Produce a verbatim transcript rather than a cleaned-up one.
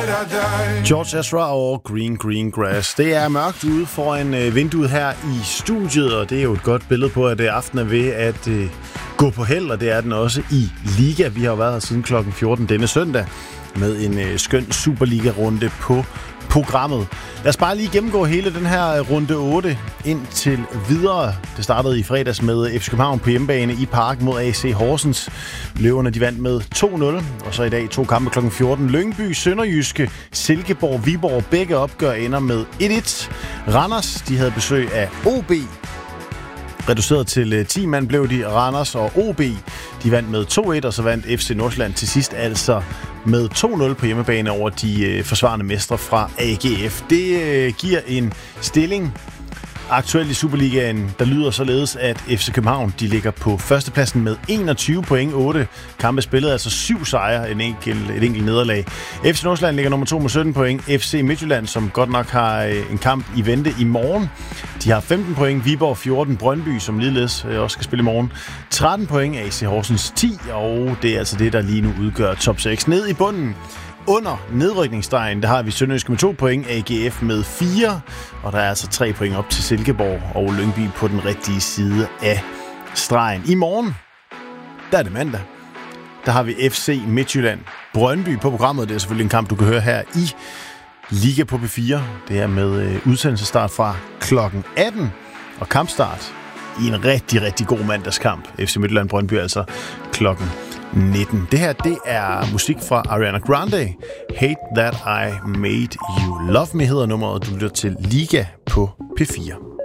George Ezra og Green Green Grass. Det er mørkt ude foran øh, vinduet her i studiet, og det er jo et godt billede på, at det aften er ved at øh, gå på held, og det er den også i Liga. Vi har jo været her siden klokken fjorten denne søndag med en øh, skøn Superliga-runde på programmet. Lad os bare lige gennemgå hele den her runde otte indtil videre. Det startede i fredags med F C København på hjemmebane i Parken mod A C Horsens. Løverne de vandt med to nul, og så i dag to kampe klokken fjorten. Lyngby, Sønderjyske, Silkeborg, Viborg. Begge opgør ender med et et. Randers de havde besøg af O B. Reduceret til ti mand blev de. Randers og O B de vandt med to et, og så vandt F C Nordsjælland til sidst altså med to nul på hjemmebane over de øh, forsvarende mestre fra A G F. Det øh, giver en stilling aktuelt i Superligaen, der lyder således, at F C København de ligger på førstepladsen med enogtyve point, otte kampe spillet, altså syv sejre, en enkelt, et enkelt nederlag. F C Nordsjælland ligger nummer to med sytten point. F C Midtjylland, som godt nok har en kamp i vente i morgen, de har femten point. Viborg fjorten, Brøndby, som ligeledes også skal spille i morgen, tretten point. A C Horsens ti, og det er altså det, der lige nu udgør top seks. Ned i bunden under nedrykningsstregen, der har vi Sønderjyske med to point, A G F med fire, og der er altså tre point op til Silkeborg og Lyngby på den rigtige side af stregen. I morgen, der er det mandag, der har vi F C Midtjylland Brøndby på programmet. Det er selvfølgelig en kamp, du kan høre her i Liga på P fire. Det er med udsendelsesstart fra klokken atten og kampstart i en rigtig, rigtig god mandagskamp. F C Midtjylland Brøndby altså klokken nitten. Det her, det er musik fra Ariana Grande. Hate That I Made You Love Me hedder nummeret. Du lytter til Liga på P fire.